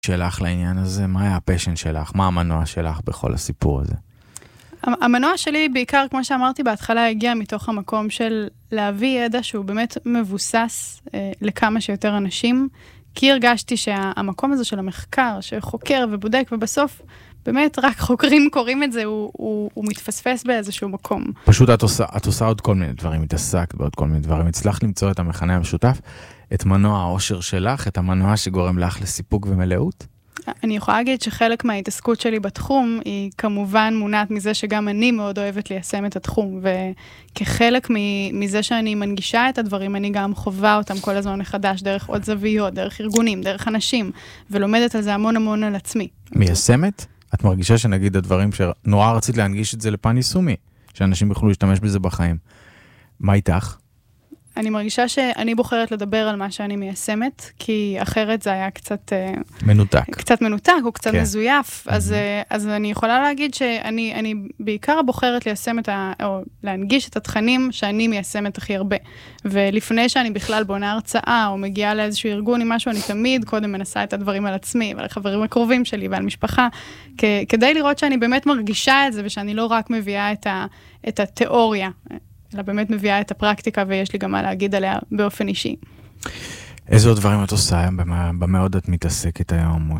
שלך לעניין הזה? מה היה הפשן שלך? מה המנוע שלך בכל הסיפור הזה? המנוע שלי בעיקר, כמו שאמרתי בהתחלה, הגיע מתוך המקום של להביא ידע שהוא באמת מבוסס לכמה שיותר אנשים, כי הרגשתי שהמקום הזה של המחקר, שחוקר ובודק, ובסוף באמת רק חוקרים קוראים את זה, הוא מתפספס באיזשהו מקום. פשוט את עושה עוד כל מיני דברים, התעסקת בעוד כל מיני דברים, הצלחת למצוא את המכנה המשותף, את מנוע העושר שלך, את המנוע שגורם לך לסיפוק ומלאות? אני יכולה להגיד שחלק מההתעסקות שלי בתחום היא כמובן מונעת מזה שגם אני מאוד אוהבת ליישם את התחום, וכחלק מזה שאני מנגישה את הדברים, אני גם חובה אותם כל הזמן מחדש, דרך עוד זוויות, דרך ארגונים, דרך אנשים, ולומדת על זה המון המון על עצמי. מיישמת? את מרגישה שנגיד הדברים שנורא רצית להנגיש את זה לפן יישומי, שאנשים יוכלו להשתמש בזה בחיים. מה איתך? אני מרגישה שאני בוחרת לדבר על מה שאני מיישמת, כי אחרת זה היה קצת מנותק. קצת מנותק, או קצת מזויף. אז אני יכולה להגיד שאני בעיקר בוחרת ליישם או להנגיש את התכנים שאני מיישמת הכי הרבה. ולפני שאני בכלל בונה הרצאה, או מגיעה לאיזשהו ארגון עם משהו, אני תמיד קודם מנסה את הדברים על עצמי, ועל החברים הקרובים שלי, ועל משפחה, כדי לראות שאני באמת מרגישה את זה, ושאני לא רק מביאה את התיאוריה, אלא באמת מביאה את הפרקטיקה, ויש לי גם מה להגיד עליה באופן אישי. איזה עוד דברים את עושה היום? במה עוד את מתעסקת היום? או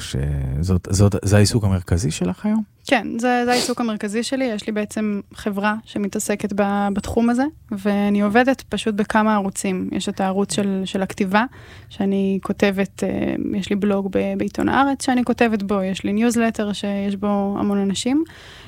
שזה העיסוק המרכזי שלך היום? כן, זה העיסוק המרכזי שלי. יש לי בעצם חברה שמתעסקת בתחום הזה, ואני עובדת פשוט בכמה ערוצים. יש את הערוץ של הכתיבה, שאני כותבת, יש לי בלוג בעיתון הארץ שאני כותבת בו, יש לי ניוזלטר שיש בו המון אנשים,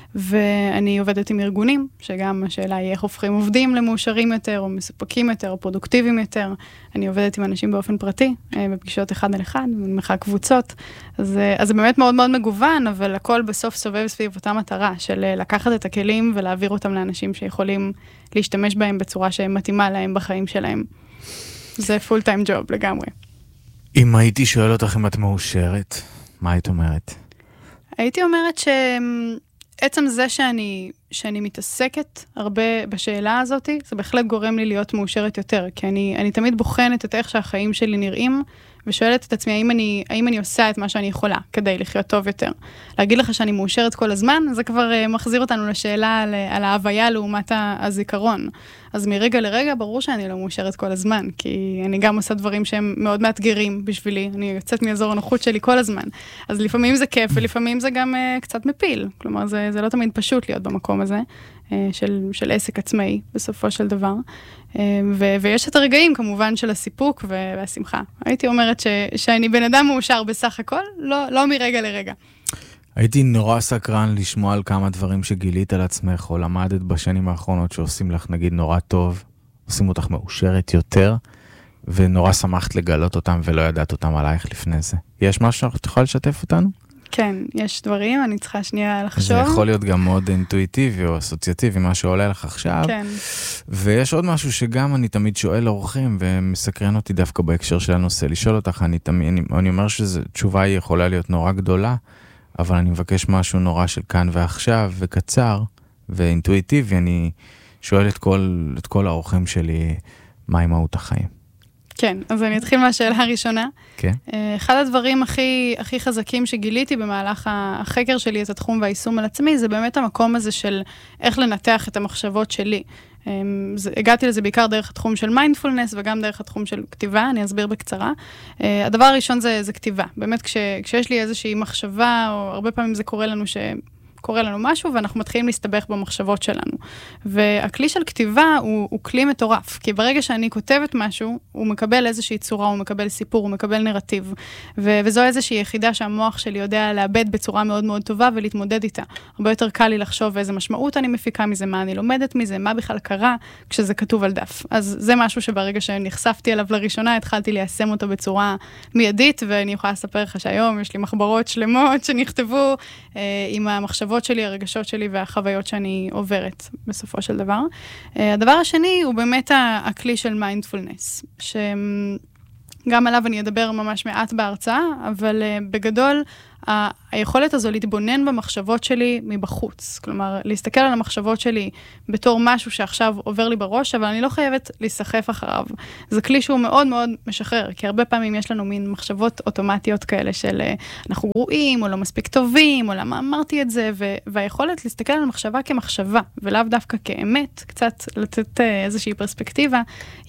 ואני עובדת עם ארגונים, שגם השאלה היא איך הופכים עובדים למאושרים יותר, או מסופקים יותר, או פרודוקטיביים יותר. אני עובדת עם אנשים באופן פרטי, בפגישות אחד על אחד, במחק קבוצות. אז זה באמת מאוד מאוד מגוון, אבל הכל בסוף סובב סביב אותה מטרה, של לקחת את הכלים ולהעביר אותם לאנשים שיכולים להשתמש בהם בצורה שמתאימה להם בחיים שלהם. זה פול טיים ג'וב לגמרי. אם הייתי שואל אותך אם את מאושרת, מה היית אומרת? הייתי אומרת עצם זה שאני מתעסקת הרבה בשאלה הזאת, זה בהחלט גורם לי להיות מאושרת יותר, כי אני תמיד בוחנת את איך שהחיים שלי נראים, ושואלת את עצמי, האם אני עושה את מה שאני יכולה, כדי לחיות טוב יותר. להגיד לך שאני מאושרת כל הזמן, זה כבר מחזיר אותנו לשאלה על ההוויה לעומת הזיכרון. אז מרגע לרגע, ברור שאני לא מאושרת כל הזמן, כי אני גם עושה דברים שהם מאוד מאתגרים בשבילי, אני יוצאת מאזור הנוחות שלי כל הזמן. אז לפעמים זה כיף, ולפעמים זה גם קצת מפיל. כלומר, זה לא תמיד פשוט להיות במקום הזה, של עסק עצמאי, בסופו של דבר. ויש את הרגעים, כמובן, של הסיפוק והשמחה. הייתי אומרת שאני בן אדם מאושר בסך הכל, לא מרגע לרגע. הייתי נורא סקרן לשמוע על כמה דברים שגילית על עצמך, או למדת בשנים האחרונות שעושים לך, נגיד, נורא טוב, עושים אותך מאושרת יותר, ונורא שמחת לגלות אותם ולא ידעת אותם עלייך לפני זה. יש משהו שאת יכולה לשתף אותנו? כן, יש דברים, אני צריכה שנייה לחשוב. זה יכול להיות גם מאוד אינטואיטיבי או אסוציאטיבי, מה שעולה לך עכשיו. כן. ויש עוד משהו שגם אני תמיד שואל אורחים, ומסקרן אותי דווקא בהקשר של הנושא. לשאול אותך, אני אומר שתשובה היא יכולה להיות נורא גדולה, אבל אני מבקש משהו נורא של כאן ועכשיו, וקצר, ואינטואיטיבי. אני שואל את כל האורחים שלי, מהי מהות החיים. כן, אז אני אתחיל מהשאלה הראשונה. כן. אחד הדברים הכי חזקים שגיליתי במהלך החקר שלי את התחום והיישום על עצמי, זה באמת המקום הזה של איך לנתח את המחשבות שלי. הגעתי לזה בעיקר דרך התחום של מיינדפולנס, וגם דרך התחום של כתיבה, אני אסביר בקצרה. הדבר הראשון זה כתיבה. באמת, כשיש לי איזושהי מחשבה, או הרבה פעמים זה קורה לנו קורה לנו משהו, ואנחנו מתחילים להסתבך במחשבות שלנו. והכלי של כתיבה הוא כלי מטורף, כי ברגע שאני כותבת משהו, הוא מקבל איזושהי צורה, הוא מקבל סיפור, הוא מקבל נרטיב, וזו איזושהי יחידה שהמוח שלי יודע לאבד בצורה מאוד מאוד טובה, ולהתמודד איתה. הרבה יותר קל לי לחשוב איזה משמעות אני מפיקה מזה, מה אני לומדת מזה, מה בכלל קרה, כשזה כתוב על דף. אז זה משהו שברגע שנחשפתי עליו לראשונה, התחלתי ליישם אותו בצורה מיידית, ואני יכולה לספר לך שהיום יש לי מחברות שלמות שנכתבו עם המחשבות שלי, הרגשות שלי והחוויות שאני עוברת בסופו של דבר. הדבר השני הוא באמת הכלי של מיינדפולנס, גם עליו אני אדבר ממש מעט בהרצאה, אבל בגדול, היכולת הזו להתבונן במחשבות שלי מבחוץ. כלומר, להסתכל על המחשבות שלי בתור משהו שעכשיו עובר לי בראש, אבל אני לא חייבת להיסחף אחריו. זה כלי שהוא מאוד מאוד משחרר, כי הרבה פעמים יש לנו מין מחשבות אוטומטיות כאלה של אנחנו גרועים, או לא מספיק טובים, או למה אמרתי את זה, והיכולת להסתכל על המחשבה כמחשבה, ולאו דווקא כאמת, קצת לתת איזושהי פרספקטיבה,